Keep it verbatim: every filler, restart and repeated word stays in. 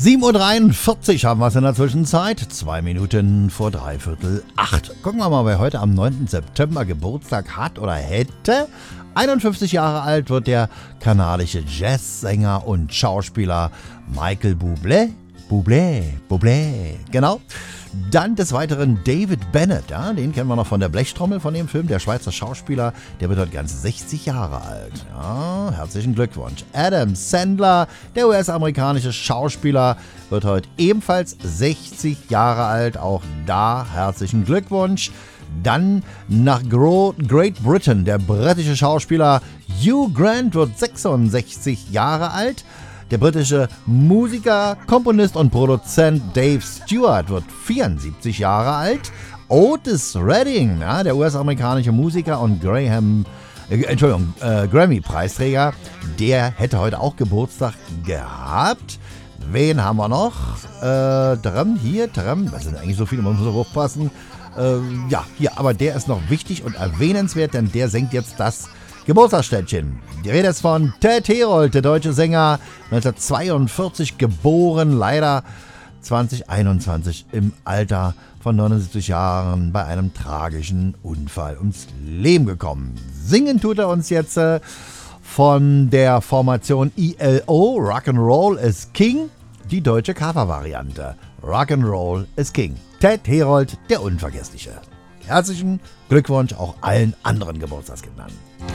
sieben Uhr dreiundvierzig haben wir es in der Zwischenzeit. Zwei Minuten vor dreiviertel acht. Gucken wir mal, wer heute am neunten September Geburtstag hat oder hätte. einundfünfzig Jahre alt wird der kanadische Jazzsänger und Schauspieler Michael Bublé. Bublé, Bublé, genau. Dann des Weiteren David Bennett, ja, den kennen wir noch von der Blechtrommel von dem Film, der Schweizer Schauspieler, der wird heute ganz sechzig Jahre alt. Ja, herzlichen Glückwunsch. Adam Sandler, der U S-amerikanische Schauspieler, wird heute ebenfalls sechzig Jahre alt, auch da herzlichen Glückwunsch. Dann nach Great Britain, der britische Schauspieler Hugh Grant wird sechsundsechzig Jahre alt. Der britische Musiker, Komponist und Produzent Dave Stewart wird vierundsiebzig Jahre alt. Otis Redding, ja, der U S-amerikanische Musiker und Graham, äh, Entschuldigung, äh, Grammy-Preisträger, der hätte heute auch Geburtstag gehabt. Wen haben wir noch? Äh, Tram, hier, Tram, das sind eigentlich so viele, man muss auch aufpassen. Äh, ja, hier, aber der ist noch wichtig und erwähnenswert, denn der senkt jetzt das Geburtstagsständchen. Die Rede ist von Ted Herold, der deutsche Sänger, neunzehnhundertzweiundvierzig geboren, leider zwanzig einundzwanzig im Alter von neunundsiebzig Jahren bei einem tragischen Unfall ums Leben gekommen. Singen tut er uns jetzt äh, von der Formation I L O, Rock'n'Roll is King, die deutsche Covervariante. Rock'n'Roll is King. Ted Herold, der Unvergessliche. Herzlichen Glückwunsch auch allen anderen Geburtstagskindern.